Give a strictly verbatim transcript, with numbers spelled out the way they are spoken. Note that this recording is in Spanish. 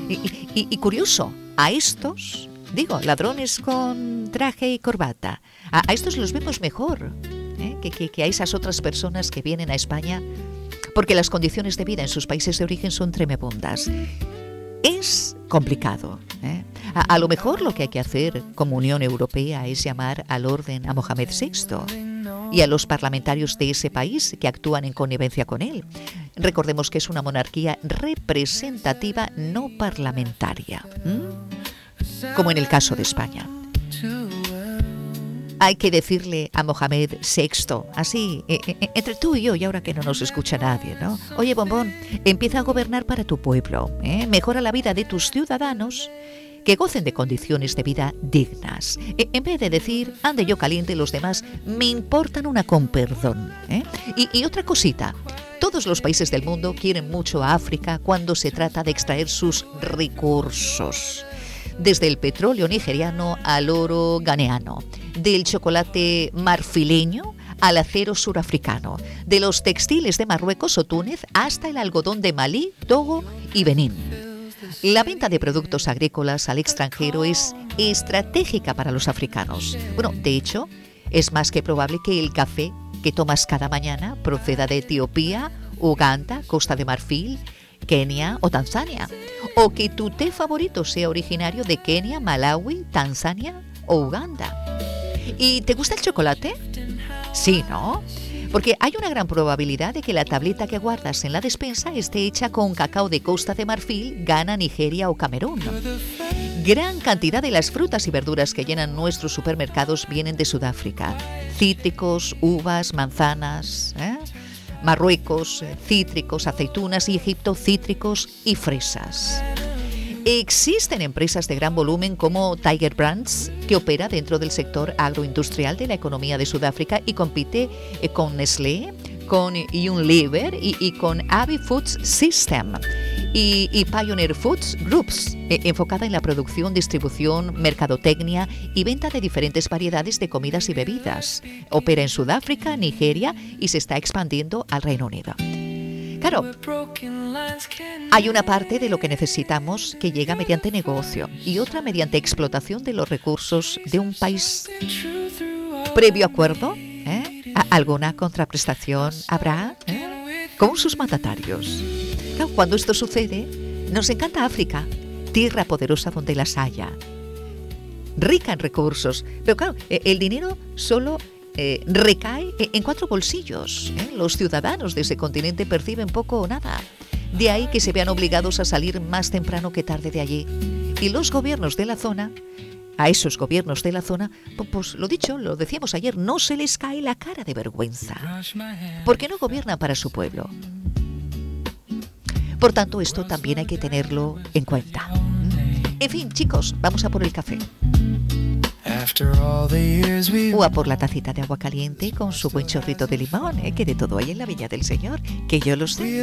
Y, y, y curioso, a estos, digo, ladrones con traje y corbata, a, a estos los vemos mejor ¿eh? que, que, que a esas otras personas que vienen a España, porque las condiciones de vida en sus países de origen son tremebundas. Es complicado. ¿eh? A, a lo mejor lo que hay que hacer como Unión Europea es llamar al orden a Mohamed sexto y a los parlamentarios de ese país que actúan en connivencia con él. Recordemos que es una monarquía representativa, no parlamentaria, ¿Mm? como en el caso de España. Hay que decirle a Mohamed sexto, así, eh, eh, entre tú y yo, y ahora que no nos escucha nadie, ¿no? Oye, bombón, empieza a gobernar para tu pueblo, ¿eh? Mejora la vida de tus ciudadanos, que gocen de condiciones de vida dignas. Eh, en vez de decir, ande yo caliente y los demás me importan una con perdón. ¿eh? Y, y otra cosita, todos los países del mundo quieren mucho a África cuando se trata de extraer sus recursos. Desde el petróleo nigeriano al oro ghaneano, del chocolate marfileño al acero surafricano, de los textiles de Marruecos o Túnez hasta el algodón de Malí, Togo y Benín. La venta de productos agrícolas al extranjero es estratégica para los africanos. Bueno, de hecho, es más que probable que el café que tomas cada mañana proceda de Etiopía, Uganda, Costa de Marfil, Kenia o Tanzania, o que tu té favorito sea originario de Kenia, Malawi, Tanzania o Uganda. ¿Y te gusta el chocolate? Sí, ¿no? Porque hay una gran probabilidad de que la tableta que guardas en la despensa esté hecha con cacao de Costa de Marfil, Ghana, Nigeria o Camerún. Gran cantidad de las frutas y verduras que llenan nuestros supermercados vienen de Sudáfrica. Cítricos, uvas, manzanas, ¿eh? Marruecos, cítricos, aceitunas y Egipto, cítricos y fresas. Existen empresas de gran volumen como Tiger Brands, que opera dentro del sector agroindustrial de la economía de Sudáfrica y compite con Nestlé, con Unilever y, y con Avi Foods System y, y Pioneer Foods Groups, eh, enfocada en la producción, distribución, mercadotecnia y venta de diferentes variedades de comidas y bebidas. Opera en Sudáfrica, Nigeria y se está expandiendo al Reino Unido. Claro, hay una parte de lo que necesitamos que llega mediante negocio y otra mediante explotación de los recursos de un país. Previo acuerdo, ¿eh? ¿Alguna contraprestación habrá? ¿eh? Con sus mandatarios. Claro, cuando esto sucede, nos encanta África, tierra poderosa donde las haya, rica en recursos, pero claro, el dinero solo Eh, recae en cuatro bolsillos. ¿eh? Los ciudadanos de ese continente perciben poco o nada. De ahí que se vean obligados a salir más temprano que tarde de allí. Y los gobiernos de la zona, a esos gobiernos de la zona, pues lo dicho, lo decíamos ayer, no se les cae la cara de vergüenza. Porque no gobiernan para su pueblo. Por tanto, esto también hay que tenerlo en cuenta. En fin, chicos, vamos a por el café. O a por la tacita de agua caliente con su buen chorrito de limón, ¿eh? Que de todo hay en la viña del Señor, que yo lo sé.